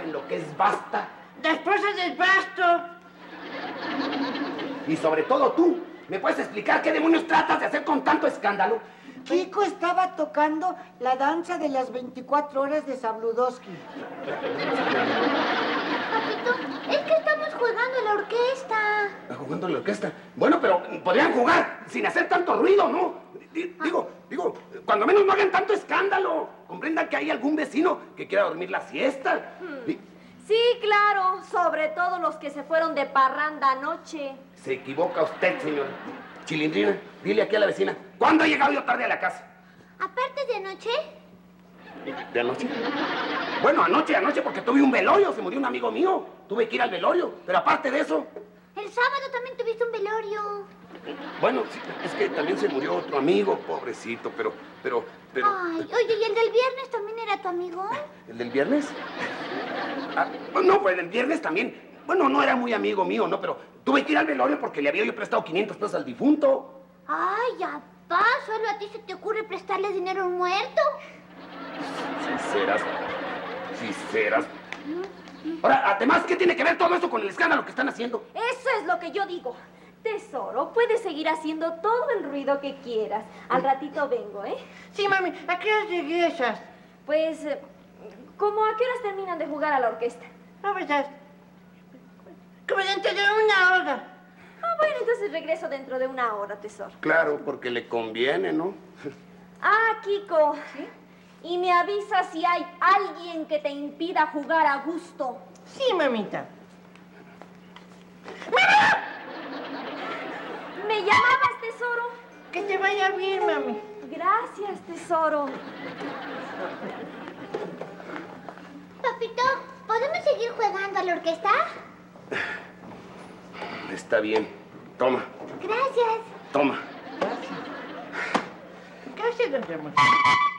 saben lo que es basta. La esposa del basto. Y sobre todo tú, ¿me puedes explicar qué demonios tratas de hacer con tanto escándalo? Kiko estaba tocando la danza de las 24 horas de Sabludowski. Papito, es que estamos jugando a la orquesta. ¿Jugando en la orquesta? Bueno, pero podrían jugar sin hacer tanto ruido, ¿no? Digo, cuando menos no hagan tanto escándalo. Comprendan que hay algún vecino que quiera dormir la siesta. Sí, claro, sobre todo los que se fueron de parranda anoche. Se equivoca usted, señora. Chilindrina, dile aquí a la vecina, ¿cuándo he llegado yo tarde a la casa? Aparte de anoche. ¿De anoche? Bueno, anoche porque tuve un velorio, se murió un amigo mío. Tuve que ir al velorio, pero aparte de eso... El sábado también tuviste un velorio. Bueno, sí, es que también se murió otro amigo, pobrecito, pero... Ay, oye, ¿y el del viernes también era tu amigo? ¿El del viernes? Ah, no, pues el del viernes también. Bueno, no era muy amigo mío, ¿no? Pero tuve que ir al velorio porque le había yo prestado 500 pesos al difunto. Ay, papá, solo a ti se te ocurre prestarle dinero a un muerto. Sinceras. Ahora, además, ¿qué tiene que ver todo esto con el escándalo que están haciendo? Eso es lo que yo digo. Tesoro, puedes seguir haciendo todo el ruido que quieras. Al ratito vengo, ¿eh? Sí, mami, ¿a qué horas regresas? Pues, ¿cómo a qué horas terminan de jugar a la orquesta? No, pues, como dentro de una hora. Ah, bueno, entonces regreso dentro de una hora, tesoro. Claro, porque le conviene, ¿no? Ah, Kiko. ¿Sí? Y me avisa si hay alguien que te impida jugar a gusto. Sí, mamita. ¿Me llamabas, tesoro? Que te vaya bien, mami. Gracias, tesoro. Papito, ¿podemos seguir jugando a la orquesta? Está bien. Toma. Gracias. Toma. Gracias, don Ramón.